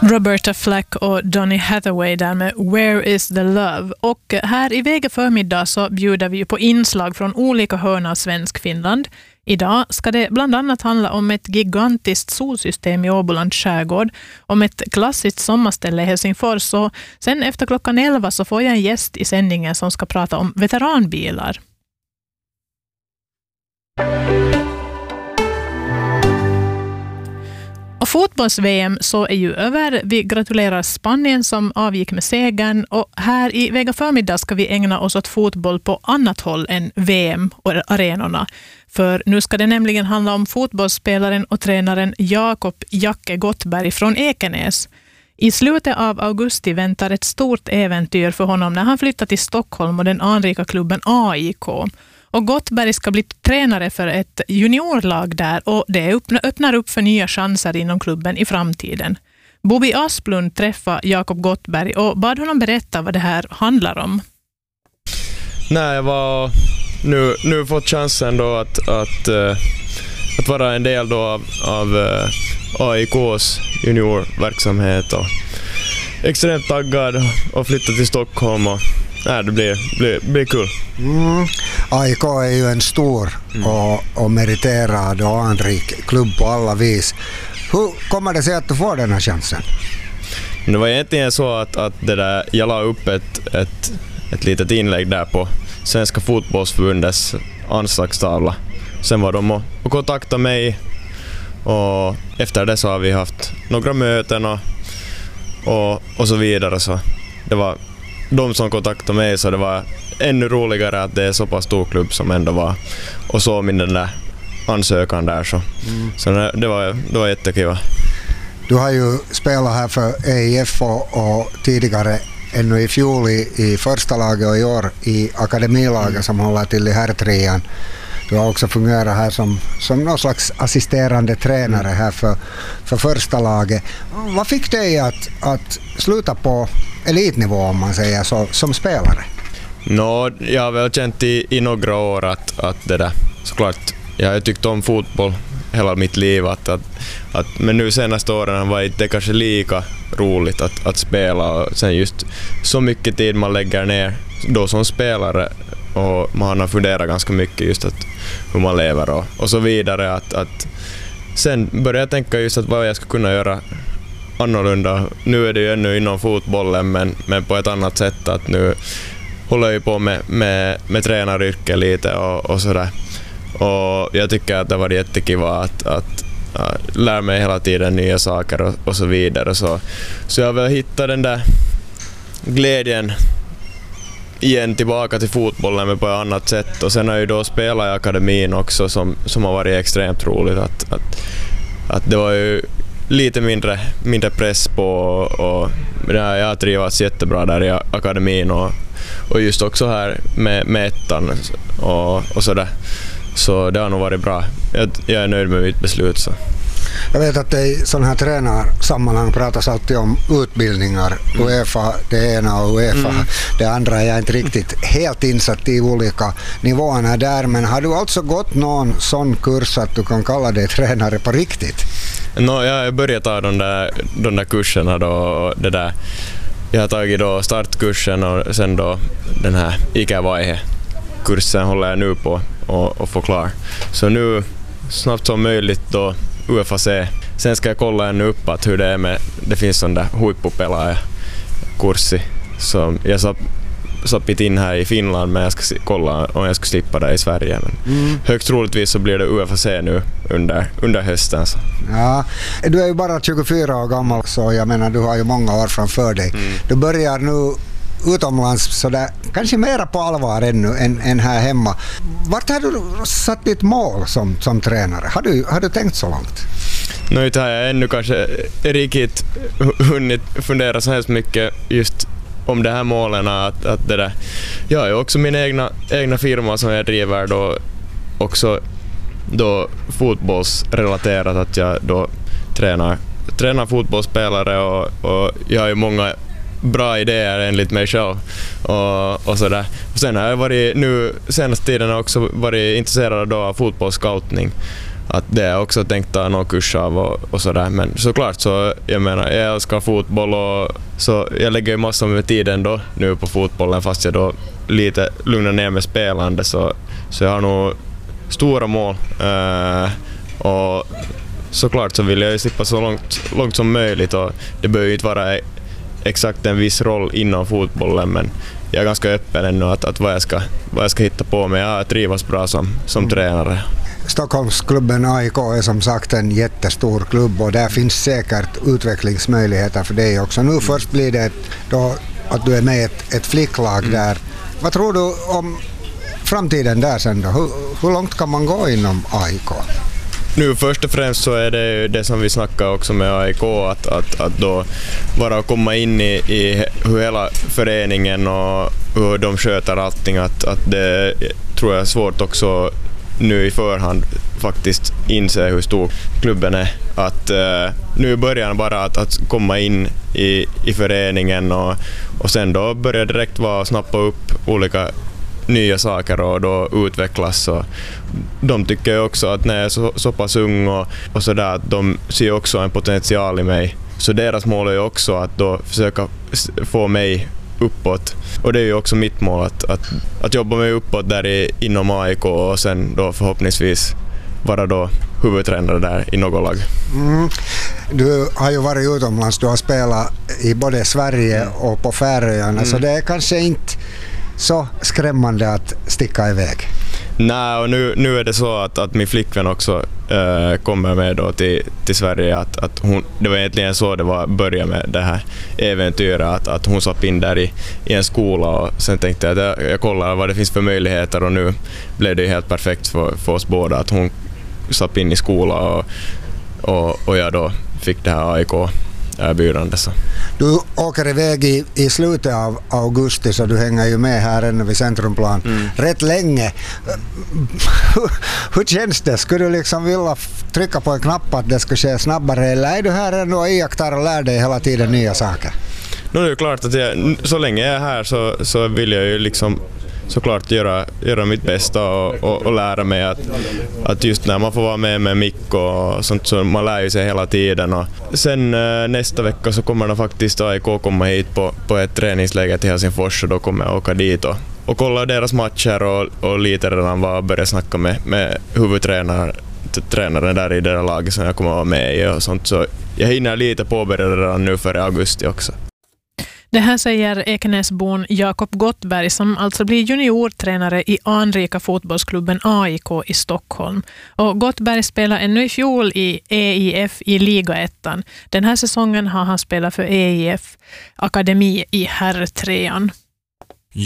Roberta Flack och Donny Hathaway där med Where is the Love. Och här i Vega förmiddag så bjuder vi på inslag från olika hörn av svensk Finland. Idag ska det bland annat handla om ett gigantiskt solsystem i Åbolands skärgård, om ett klassiskt sommarställe i Helsingfors, och sen efter klockan 11 så får jag en gäst i sändningen som ska prata om veteranbilar. Och fotbolls-VM så är ju över. Vi gratulerar Spanien som avgick med segern, och här i Vega förmiddag ska vi ägna oss åt fotboll på annat håll än VM och arenorna. För nu ska det nämligen handla om fotbollsspelaren och tränaren Jakob Jacke Gottberg från Ekenäs. I slutet av augusti väntar ett stort äventyr för honom när han flyttar till Stockholm och den anrika klubben AIK. Och Gottberg ska bli tränare för ett juniorlag där, och det öppnar upp för nya chanser inom klubben i framtiden. Bobby Asplund träffade Jakob Gottberg och bad honom berätta vad det här handlar om. Nej, jag var nu fått chansen då att vara en del då av AIKs juniorverksamhet, och extremt taggad och flytta till Stockholm, och det blir kul. AIK är ju en stor och meriterad och anrik klubb på alla vis. Hur kommer det sig att du får den här chansen? Det var egentligen så att det där, jag la upp ett litet inlägg där på Svenska fotbollsförbundets anslagstavla. Sen var de och kontaktade mig, och efter det så har vi haft några möten och så vidare. Så det var de som kontaktade mig, så det var ännu roligare att det är så pass stor klubb som ändå var, och så min den där ansökan där, så det var jättekul. Du har ju spelat här för EIF och tidigare ännu i fjol i första laget och i år i akademilaget som håller till i herrtrian. Du har också fungerat här som någon slags assisterande tränare här för första laget. Vad fick dig att sluta på elitnivå, om man säger så, som spelare? Jag har väl känt i några år att det där, såklart, jag har tyckt om fotboll hela mitt liv, men nu senaste åren var det kanske lika roligt att spela, och sen just så mycket tid man lägger ner då som spelare, och man har funderat ganska mycket just hur man lever och så vidare, att sen började jag tänka just vad jag ska kunna göra annorlunda. Nu är det ju ännu inom fotbollen, men på ett annat sätt, att nu håller jag på med tränaryrke lite och sådär. Och jag tycker att det var jättekiva att lära mig hela tiden nya saker och så vidare. Så jag vill hitta den där glädjen igen tillbaka till fotbollen, men på ett annat sätt. Och sen har jag ju då spelat i akademin också, som har varit extremt roligt. Att det var ju lite mindre press på, och jag har trivats jättebra där i akademin, och just också här med ettan och sådär. Så det har nog varit bra. Jag är nöjd med mitt beslut. Så. Jag vet att i sådana här tränarsammanhang pratas alltid om utbildningar. UEFA det ena och UEFA det andra. Jag är inte riktigt helt insatt i olika nivåerna där. Men har du alltså gått någon sån kurs att du kan kalla dig tränare på riktigt? Jag började ta de där kurserna då. Det där. Jag har tagit då startkursen, och sen då den här ikävaihe-kursen håller jag nu på och få klar. Så nu snabbt som möjligt då UFAC. Sen ska jag kolla ännu upp att hur det är med, det finns sån där huippupelaaja-kurssi som jag satt in här i Finland, men jag ska kolla om jag ska slippa det i Sverige. Men högst troligtvis så blir det UFAC nu under hösten. Så. Ja, du är ju bara 24 år gammal, så jag menar du har ju många år framför dig. Du börjar nu utomlands så där, kanske mera på allvar ännu än här hemma. Vart har du satt ditt mål som tränare? Har du tänkt så långt? Inte har jag ännu kanske riktigt hunnit fundera så hemskt mycket just om det här målen, att det där. Jag har ju också min egna firma som jag driver då, också då fotbollsrelaterat, att jag då tränar fotbollsspelare, och jag har ju många bra idéer enligt mig själv och sådär. Och sen har jag varit nu senaste tiden också varit intresserad då av fotbollsscoutning, att det är också tänkt ta någon kurs av och sådär. Men såklart så, jag menar, jag älskar fotboll och så jag lägger ju massor med tid ändå nu på fotbollen fast jag då lite lugnar ner med spelande så jag har nog stora mål och såklart så vill jag ju slippa så långt som möjligt och det behöver ju inte vara exakt en viss roll inom fotbollen men jag är ganska öppen ännu att vad jag ska hitta på men jag trivas bra som tränare. Stockholmsklubben AIK är som sagt en jättestor klubb och där finns säkert utvecklingsmöjligheter för dig också. Nu först blir det då att du är med i ett flicklag där. Vad tror du om framtiden där sen då? Hur långt kan man gå inom AIK? Nu först och främst så är det det som vi snackar också med AIK att då bara komma in i hur hela föreningen och hur de sköter allting att det tror jag är svårt också nu i förhand faktiskt inse hur stor klubben är. Att nu i början bara att komma in i föreningen och sen då börja direkt snappa upp olika nya saker och då utvecklas. Så de tycker ju också att när jag är så pass ung och sådär att de ser också en potential i mig. Så deras mål är ju också att då försöka få mig uppåt. Och det är ju också mitt mål att jobba mig uppåt där inom AIK och sen då förhoppningsvis vara då huvudtränare där i något lag. Du har ju varit utomlands, du har spelat i både Sverige och på Färöarna så det är kanske inte så skrämmande att sticka iväg. Nej, och nu är det så att min flickvän också kommer med då till Sverige att hon, det var egentligen så det var börja med det här äventyret att hon satt in där i en skola och sen tänkte jag att jag kollar vad det finns för möjligheter och nu blev det helt perfekt för oss båda att hon satt in i skola och jag då fick det här AIK-erbjudande. Du åker iväg i slutet av augusti så du hänger ju med här ännu vid Centrumplan rätt länge. Hur känns det? Skulle du liksom vilja trycka på en knapp att det ska ske snabbare eller är du här ändå och iakttar och lär dig hela tiden nya saker? Nu är det klart att så länge jag är här så vill jag ju liksom såklart göra mitt bästa och lära mig att just när man får vara med mick och sånt så man lär ju sig hela tiden och sen nästa vecka så kommer de faktiskt AIK komma hit på ett träningsläger till Helsingfors och då kommer jag åka dit och kolla deras matcher och lite redan börja snacka med huvudtränaren där i det laget som jag kommer vara med i och sånt så jag hinner lite påbörja redan nu före augusti också. Det här säger Ekenäsbon Jakob Gottberg som alltså blir juniortränare i anrika fotbollsklubben AIK i Stockholm. Och Gottberg spelar ännu i fjol i EIF i Ligaettan. Den här säsongen har han spelat för EIF Akademi i herrtrean.